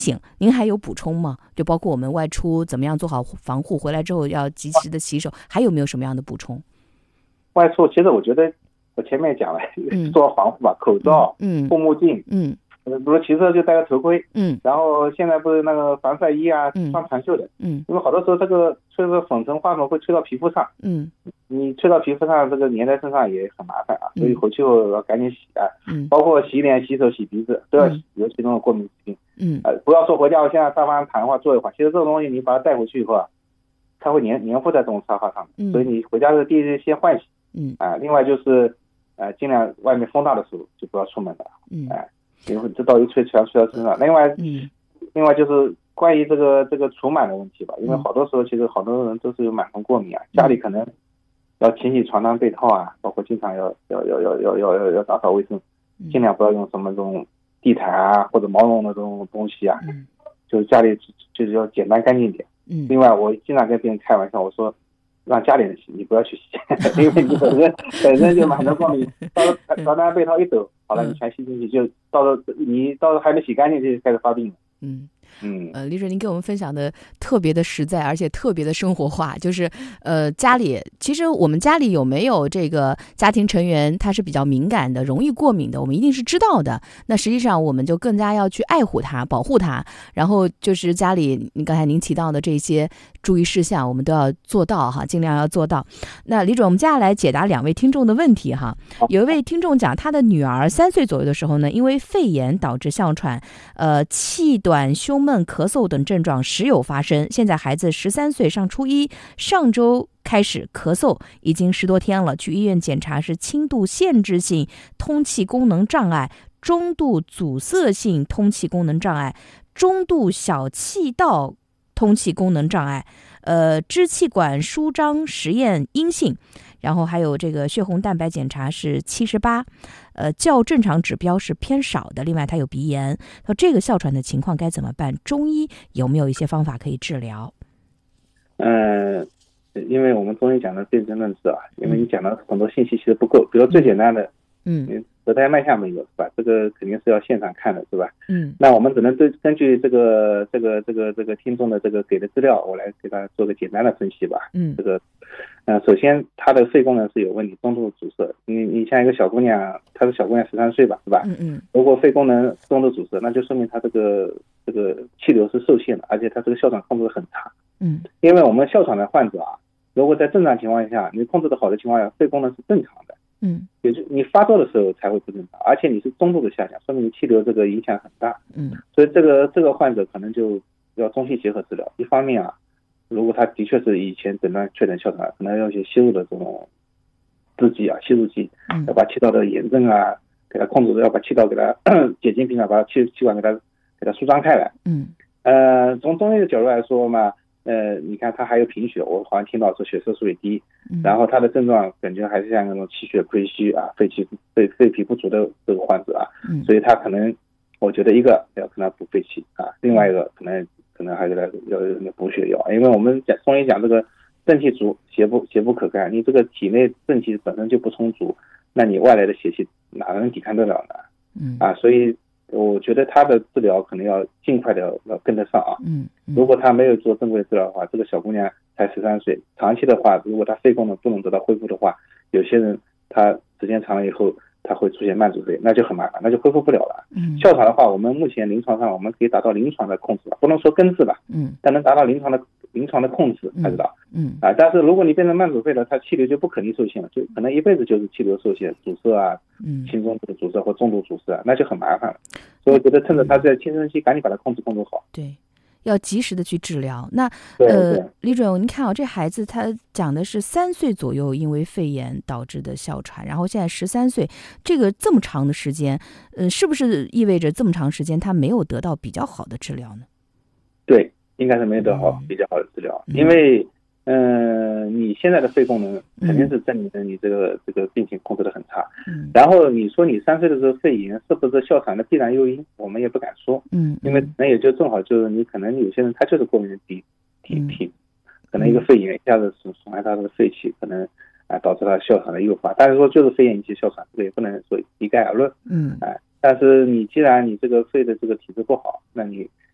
您还有补充吗？就包括我们外出怎么样做好防护，回来之后要及时的洗手，还有没有什么样的补充？ 外出其实我觉得我前面讲了，做好防护吧，口罩、护目镜，比如骑车就戴个头盔，然后现在不是那个防晒衣啊，穿长袖的，因为好多时候这个吹个粉尘、花粉会吹到皮肤上，你吹到皮肤上，这个粘在身上也很麻烦啊，所以回去后要赶紧洗啊，包括洗脸、洗手、洗鼻子都要洗，尤其那种过敏疾病，不要说回家我现在沙发上躺一会儿坐一会儿，其实这种东西你把它带回去以后啊，它会粘附在这种沙发上，所以你回家的第一先换洗，另外就是尽量外面风大的时候就不要出门了，因为这道一吹全吹到身上。另外就是关于这个除螨的问题吧，因为好多时候其实好多人都是有螨虫过敏啊，家里可能要清洗床单被套啊，包括经常要打扫卫生，尽量不要用什么这种地毯啊或者毛绒的这种东西啊，就是家里就是要简单干净一点。另外我经常跟别人开玩笑，我说让家里人洗，你不要去洗，因为你本身就螨虫过敏，到时候床单被套一抖，好了，你全吸进去，就到时候还没洗干净就开始发病了。 李主任您给我们分享的特别的实在，而且特别的生活化，就是家里其实我们家里有没有这个家庭成员他是比较敏感的、容易过敏的，我们一定是知道的。那实际上我们就更加要去爱护他、保护他，然后就是家里刚才您提到的这些注意事项，我们都要做到哈，尽量要做到。那李主任，我们接下来解答2位听众的问题哈。有一位听众讲，他的女儿3岁左右的时候呢，因为肺炎导致哮喘、气短、胸闷、咳嗽等症状时有发生。现在孩子13岁，上初一，上周开始咳嗽，已经10多天了。去医院检查是轻度限制性通气功能障碍、中度阻塞性通气功能障碍、中度小气道通气功能障碍，支气管舒张实验阴性，然后还有这个血红蛋白检查是78，较正常指标是偏少的。另外他有鼻炎，那这个哮喘的情况该怎么办？中医有没有一些方法可以治疗？ 因为我们中医讲的辨证论治啊，因为你讲的很多信息其实不够，比如最简单的，舌苔脉象没有是吧？这个肯定是要现场看的是吧？那我们只能根据这个听众的这个给的资料，我来给他做个简单的分析吧。首先他的肺功能是有问题，中度阻塞。你像一个小姑娘，她是小姑娘13岁吧，是吧？如果肺功能中度阻塞，那就说明她这个气流是受限的，而且她这个哮喘控制很差。因为我们哮喘的患者啊，如果在正常情况下，你控制的好的情况下，肺功能是正常的。也就你发作的时候才会不正常，而且你是中度的下降，说明你气流这个影响很大。所以这个患者可能就要中西结合治疗。一方面啊，如果他的确是以前诊断确诊哮喘，可能要一些吸入的这种制剂啊，吸入剂，要把气道的炎症啊给他控制住，要把气道给他解禁平啊，把气管给他舒张开来。从中医的角度来说嘛，你看他还有贫血，我好像听到说血色素也低，然后他的症状感觉还是像那种气血亏虚啊、肺脾不足的这个患者啊，所以他可能，我觉得一个要跟他补肺气啊，另外一个可能还给他要补血药，因为我们中医讲这个正气足，邪不可干，你这个体内正气本身就不充足，那你外来的邪气哪能抵抗得了呢？所以我觉得他的治疗可能要尽快的要跟得上啊。如果他没有做正规的治疗的话，这个小姑娘才13岁，长期的话，如果她肺功能不能得到恢复的话，有些人他时间长了以后，他会出现慢阻肺，那就很麻烦，那就恢复不了了。哮喘的话，我们目前临床上我们可以达到临床的控制吧，不能说根治吧，但能达到临床的控制，才知道。但是如果你变成慢阻肺了，它气流就不可逆受限了，就可能一辈子就是气流受限、阻塞啊，轻中度阻塞或重度阻塞，那就很麻烦了。所以我觉得趁着他在青春期，赶紧把它控制好。 对，要及时的去治疗。那李主任，您看这孩子他讲的是3岁左右因为肺炎导致的哮喘，然后现在13岁，这么长的时间，是不是意味着这么长时间他没有得到比较好的治疗呢？ 对，应该是没有得到比较好的治疗，因为你现在的肺功能肯定是证明了你这个病情控制得很差。然后你说你3岁的时候肺炎是不是哮喘的必然诱因，我们也不敢说。因为那也就正好就是你可能有些人他就是过敏体，可能一个肺炎一下子损害他的肺气，可能导致他哮喘的诱发。但是说就是肺炎引起哮喘，这个也不能说一概而论。但是你既然你这个肺的这个体质不好，那你